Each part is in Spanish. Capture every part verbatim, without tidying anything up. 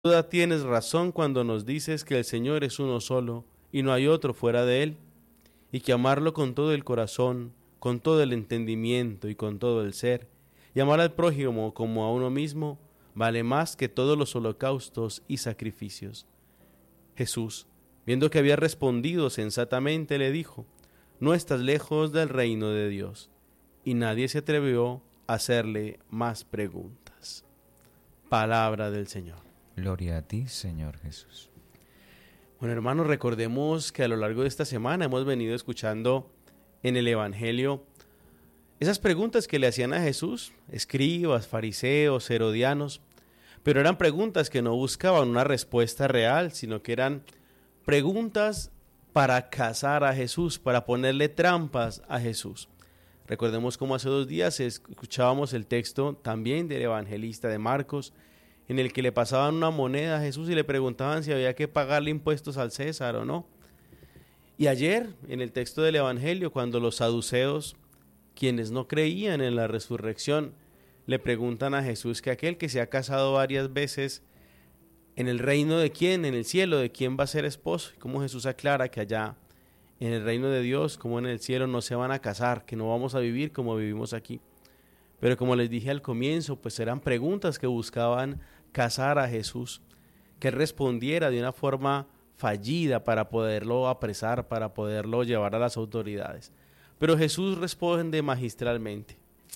duda tienes razón cuando nos dices que el Señor es uno solo y no hay otro fuera de Él, y que amarlo con todo el corazón, con todo el entendimiento y con todo el ser, y amar al prójimo como a uno mismo, vale más que todos los holocaustos y sacrificios. Jesús, viendo que había respondido sensatamente, le dijo: no estás lejos del reino de Dios. Y nadie se atrevió a hacerle más preguntas. Palabra del Señor. Gloria a ti, Señor Jesús. Bueno, hermanos, recordemos que a lo largo de esta semana hemos venido escuchando en el Evangelio esas preguntas que le hacían a Jesús, escribas, fariseos, herodianos, pero eran preguntas que no buscaban una respuesta real, sino que eran preguntas para cazar a Jesús, para ponerle trampas a Jesús. Recordemos cómo hace dos días escuchábamos el texto también del evangelista de Marcos, en el que le pasaban una moneda a Jesús y le preguntaban si había que pagarle impuestos al César o no. Y ayer, en el texto del Evangelio, cuando los saduceos, quienes no creían en la resurrección, le preguntan a Jesús que aquel que se ha casado varias veces, ¿en el reino de quién? ¿En el cielo? ¿De quién va a ser esposo? Y como Jesús aclara que allá, en el reino de Dios, como en el cielo, no se van a casar, que no vamos a vivir como vivimos aquí. Pero como les dije al comienzo, pues eran preguntas que buscaban cazar a Jesús, que él respondiera de una forma fallida para poderlo apresar, para poderlo llevar a las autoridades. Pero Jesús responde magistralmente.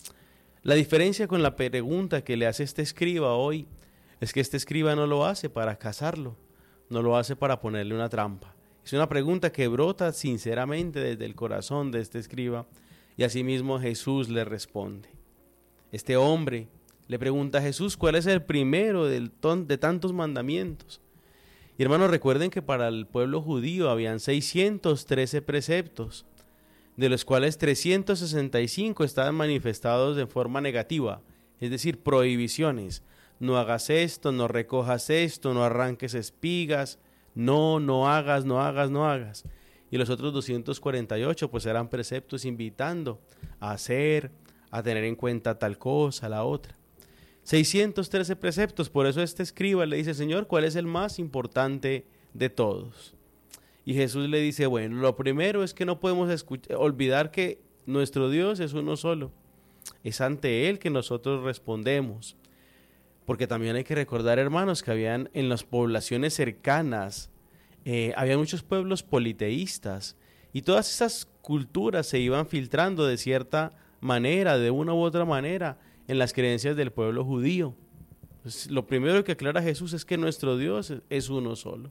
La diferencia con la pregunta que le hace este escriba hoy es que este escriba no lo hace para cazarlo, no lo hace para ponerle una trampa. Es una pregunta que brota sinceramente desde el corazón de este escriba y asimismo Jesús le responde. Este hombre le pregunta a Jesús cuál es el primero del ton, de tantos mandamientos. Y hermanos, recuerden que para el pueblo judío habían seiscientos trece preceptos, de los cuales trescientos sesenta y cinco estaban manifestados de forma negativa, es decir, prohibiciones. No hagas esto, no recojas esto, no arranques espigas, no, no hagas, no hagas, no hagas. Y los otros doscientos cuarenta y ocho pues eran preceptos invitando a hacer, a tener en cuenta tal cosa, la otra. seiscientos trece preceptos, por eso este escriba le dice: Señor, ¿cuál es el más importante de todos? Y Jesús le dice: bueno, lo primero es que no podemos escuchar, olvidar que nuestro Dios es uno solo. Es ante Él que nosotros respondemos. Porque también hay que recordar, hermanos, que habían en las poblaciones cercanas, eh, había muchos pueblos politeístas, y todas esas culturas se iban filtrando de cierta manera, de una u otra manera, en las creencias del pueblo judío. Pues, lo primero que aclara Jesús es que nuestro Dios es uno solo.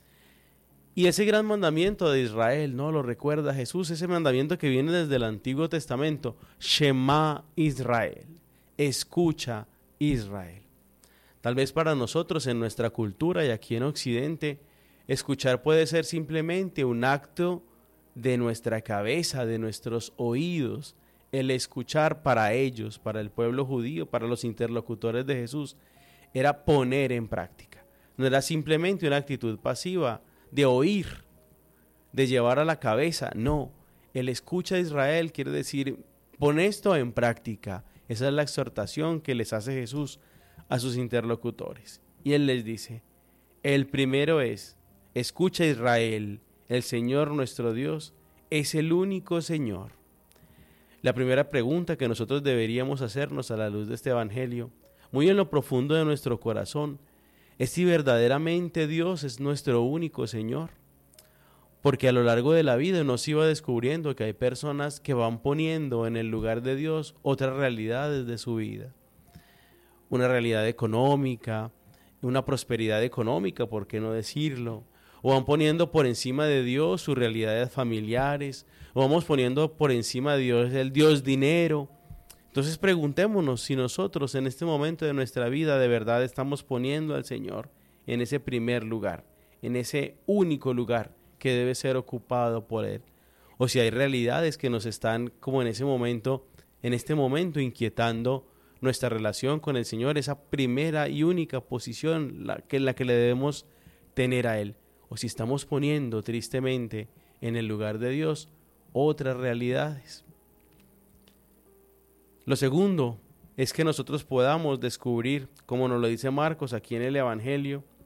Y ese gran mandamiento de Israel, ¿no? Lo recuerda Jesús, ese mandamiento que viene desde el Antiguo Testamento: Shema Israel, escucha Israel. Tal vez para nosotros en nuestra cultura y aquí en Occidente, escuchar puede ser simplemente un acto de nuestra cabeza, de nuestros oídos. El escuchar para ellos, para el pueblo judío, para los interlocutores de Jesús, era poner en práctica. No era simplemente una actitud pasiva de oír, de llevar a la cabeza. No, el escucha a Israel quiere decir, pon esto en práctica. Esa es la exhortación que les hace Jesús a sus interlocutores. Y Él les dice, el primero es, escucha Israel, el Señor nuestro Dios es el único Señor. La primera pregunta que nosotros deberíamos hacernos a la luz de este Evangelio, muy en lo profundo de nuestro corazón, es si verdaderamente Dios es nuestro único Señor. Porque a lo largo de la vida nos iba descubriendo que hay personas que van poniendo en el lugar de Dios otras realidades de su vida. Una realidad económica, una prosperidad económica, ¿por qué no decirlo? O van poniendo por encima de Dios sus realidades familiares, o vamos poniendo por encima de Dios el Dios dinero. Entonces preguntémonos si nosotros en este momento de nuestra vida de verdad estamos poniendo al Señor en ese primer lugar, en ese único lugar que debe ser ocupado por Él. O si hay realidades que nos están como en ese momento, en este momento inquietando nuestra relación con el Señor, esa primera y única posición la que, la que le debemos tener a Él. O si estamos poniendo tristemente en el lugar de Dios otras realidades. Lo segundo es que nosotros podamos descubrir, como nos lo dice Marcos aquí en el Evangelio,